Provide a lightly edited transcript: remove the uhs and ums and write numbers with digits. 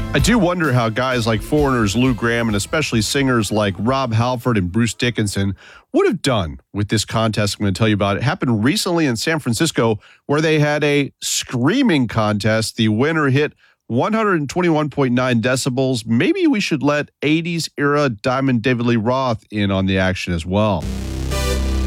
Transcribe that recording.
I do wonder how guys like Foreigner's Lou Gramm and especially singers like Rob Halford and Bruce Dickinson would have done with this contest I'm going to tell you about. It happened recently in San Francisco where they had a screaming contest. The winner hit 121.9 decibels. Maybe we should let 80s era Diamond David Lee Roth in on the action as well.